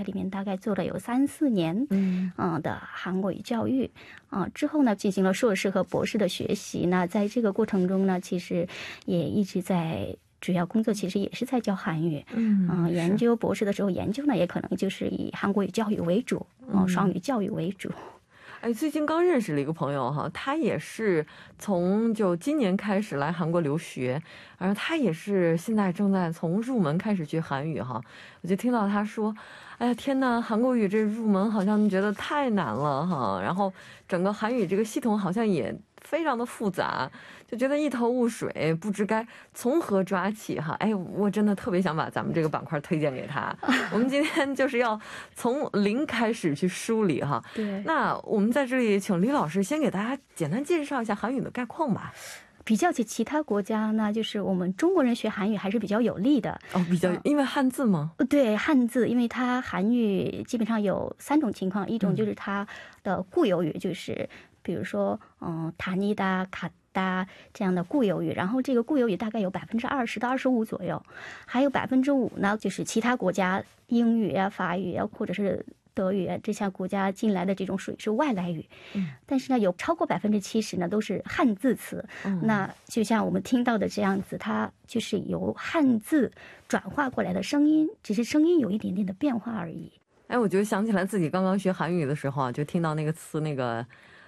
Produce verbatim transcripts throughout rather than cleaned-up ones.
里面大概做了有三四年嗯、呃、的韩国语教育啊、呃，之后呢进行了硕士和博士的学习。那在这个过程中呢，其实也一直在主要工作，其实也是在教韩语。嗯、呃，研究博士的时候研究呢，也可能就是以韩国语教育为主，嗯、呃，双语教育为主。 哎，最近刚认识了一个朋友哈，他也是从就今年开始来韩国留学，然后他也是现在正在从入门开始学韩语哈。我就听到他说，哎呀天呐，韩国语这入门好像觉得太难了哈，然后整个韩语这个系统好像也非常的复杂，就觉得一头雾水，不知该从何抓起哈。哎，我真的特别想把咱们这个板块推荐给他。我们今天就是要从零开始去梳理哈。对，那我们在这里请李老师先给大家简单介绍一下韩语的概况吧。 比较起其他国家呢，就是我们中国人学韩语还是比较有利的。 哦，比较因为汉字吗？ 呃、对，汉字，因为它韩语基本上有三种情况，一种就是它的固有语，就是比如说嗯，塔尼达、卡达这样的固有语，然后这个固有语大概有百分之二十到二十五左右，还有百分之五呢，就是其他国家英语啊、法语啊，或者是德语啊这些国家进来的这种属于是外来语。嗯，但是呢，有超过百分之七十呢都是汉字词。嗯，那就像我们听到的这样子，它就是由汉字转化过来的声音，只是声音有一点点的变化而已。 哎，我就想起来自己刚刚学韩语的时候啊，就听到那个词那个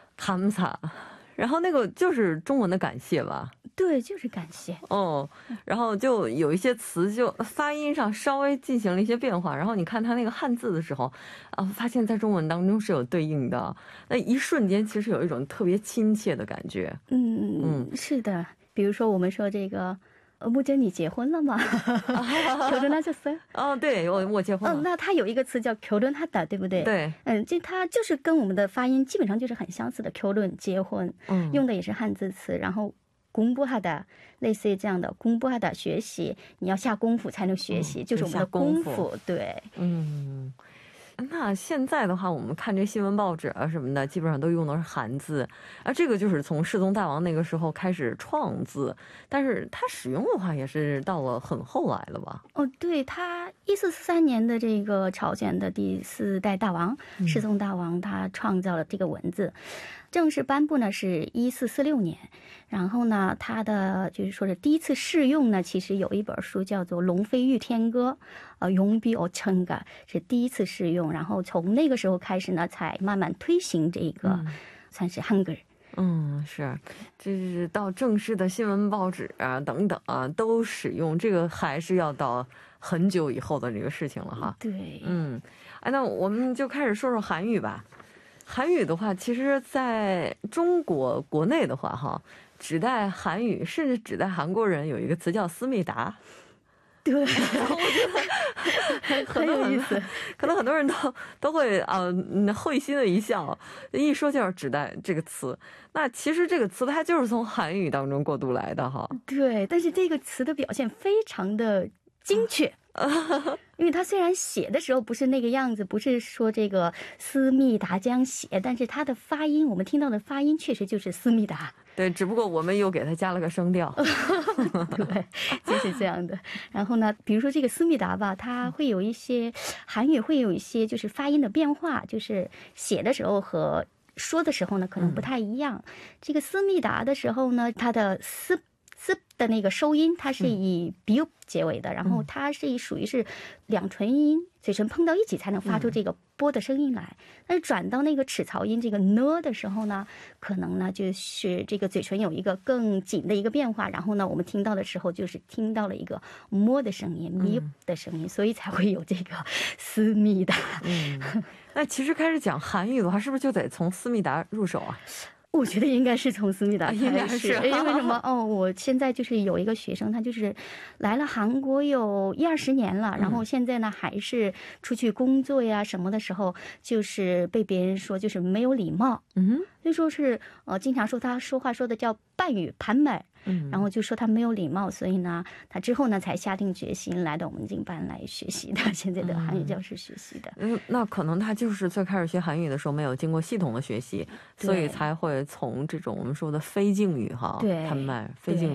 감사，然后那个就是中文的感谢吧？ 对，就是感谢。 哦，然后就有一些词就发音上稍微进行了一些变化，然后你看它那个汉字的时候啊，发现在中文当中是有对应的，那一瞬间其实有一种特别亲切的感觉。 嗯嗯，是的，比如说我们说这个呃，木真你结婚了吗？결혼하셨어요？ 哦，对，我我结婚了。 嗯，那它有一个词叫결혼하다，对不对？对，嗯，这它就是跟我们的发音基本上就是很相似的결혼结婚，嗯，用的也是汉字词，然后공부하다类似于这样的공부하다学习，你要下功夫才能学习，嗯、就是我们的功夫。对， 嗯。那现在的话，我们看这新闻报纸啊什么的，基本上都用的是韩字，啊，这个就是从世宗大王那个时候开始创字，但是它使用的话也是到了很后来了吧？ 哦，对，他一四四三年的这个朝鲜的第四代大王、嗯、世宗大王，他创造了这个文字。正式颁布呢是一四四六年，然后呢，他的就是说是第一次试用呢，其实有一本书叫做《龙飞御天歌》，呃，용비어천가是第一次试用，然后从那个时候开始呢，才慢慢推行这个、嗯、算是汉语。 嗯，是，这是到正式的新闻报纸啊等等啊都使用这个，还是要到很久以后的这个事情了哈。 对， 嗯，哎，那我们就开始说说韩语吧。韩语的话，其实在中国国内的话哈，指代韩语甚至指代韩国人有一个词叫思密达。 对，我觉得很有意思，可能很多人都都会啊、呃、会心的一笑，一说就是指代这个词。那其实这个词它就是从韩语当中过渡来的哈。 对，但是这个词的表现非常的精确。因为他虽然写的时候不是那个样子，不是说这个思密达这样写，但是他的发音，我们听到的发音确实就是思密达。 对，只不过我们又给他加了个声调。 对，就是这样的。然后呢，比如说这个思密达吧，它会有一些韩语会有一些就是发音的变化，就是写的时候和说的时候呢可能不太一样。嗯、这个思密达的时候呢，它的思思的那个收音，它是以 biu 结尾的，然后它是以属于是两唇音，嘴唇碰到一起才能发出这个波的声音来。但是转到那个齿槽音这个呢的时候呢，可能呢就是这个嘴唇有一个更紧的一个变化，然后呢我们听到的时候就是听到了一个摸的声音 biu 的声音，所以才会有这个思密达。 嗯，那其实开始讲韩语的话，是不是就得从思密达入手啊？ 我觉得应该是从思密达开始，因为什么？哦，我现在就是有一个学生，他就是来了韩国有一二十年了，然后现在呢还是出去工作呀什么的时候，就是被别人说就是没有礼貌，嗯，就说是呃经常说他说话说的叫半语盘买。然后就说他没有礼貌，所以呢他之后呢才下定决心来到我们经班来学习的，现在的韩语教师学习的。 嗯，那可能他就是最开始学韩语的时候没有经过系统的学习，所以才会从这种我们说的非敬语哈，对，盘买非敬语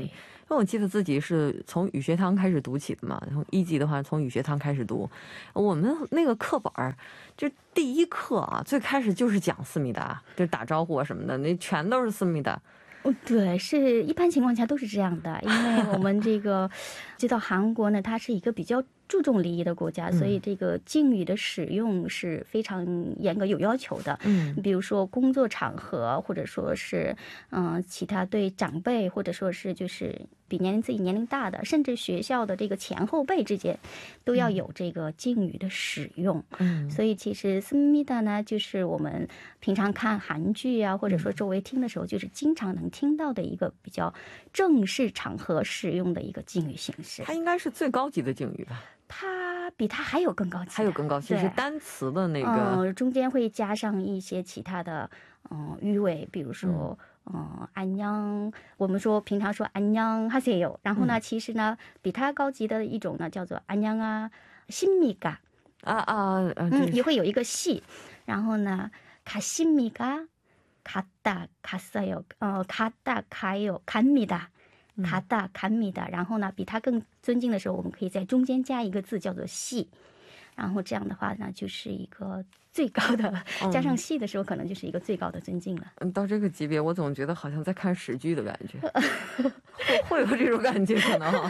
因为我记得自己是从语学堂开始读起的嘛，从一级的话从语学堂开始读，我们那个课本儿就第一课啊，最开始就是讲思密达，就打招呼啊什么的，那全都是思密达。 哦，对，是一般情况下都是这样的，因为我们这个知道韩国呢，它是一个比较注重礼仪的国家，所以这个敬语的使用是非常严格有要求的。 嗯， 比如说工作场合，或者说是嗯、呃其他对长辈，或者说是就是比年龄自己年龄大的，甚至学校的这个前后辈之间，都要有这个敬语的使用。 嗯， 所以其实思密达呢，就是我们平常看韩剧啊，或者说周围听的时候，就是经常能听到的一个比较正式场合使用的一个敬语形式。 它应该是最高级的敬语吧？ 它比它还有更高级的， 还有更高级，是单词的那个， 嗯，中间会加上一些其他的嗯语尾，比如说嗯安녕，我们说平常说安녕하세요，然后呢，其实呢比它高级的一种呢叫做安녕하십니까 啊啊， 嗯，也会有一个系，然后呢가십니까 갔다 갔어요，呃갔다 가요 갑니다。 卡达卡米达，然后呢，比他更尊敬的时候，我们可以在中间加一个字叫做系，然后这样的话呢，就是一个最高的，加上系的时候，可能就是一个最高的尊敬了。 嗯，到这个级别，我总觉得好像在看史剧的感觉，会会有这种感觉可能。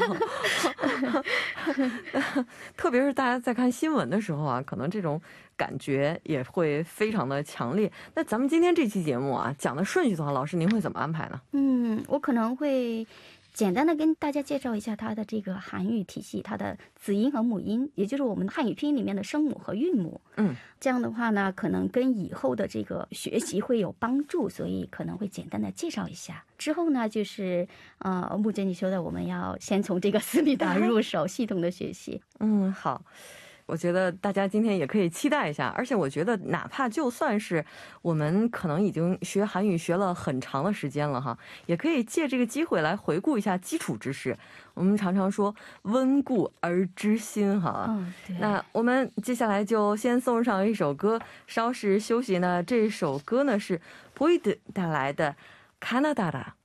特别是大家在看新闻的时候啊，可能这种感觉也会非常的强烈。那咱们今天这期节目啊，讲的顺序的话，老师您会怎么安排呢？ 嗯，我可能会简单的跟大家介绍一下它的这个韩语体系，它的子音和母音，也就是我们汉语拼音里面的声母和韵母。 嗯， 这样的话呢，可能跟以后的这个学习会有帮助，所以可能会简单的介绍一下。之后呢，就是呃，木真你说的，我们要先从这个思密达入手，系统的学习。 嗯，好。我觉得大家今天也可以期待一下，而且我觉得哪怕就算是我们可能已经学韩语学了很长的时间了哈，也可以借这个机会来回顾一下基础知识。我们常常说温故而知新哈， 嗯，对。 那我们接下来就先送上一首歌，稍事休息呢。这首歌呢是보이드带来的《加拿大的》。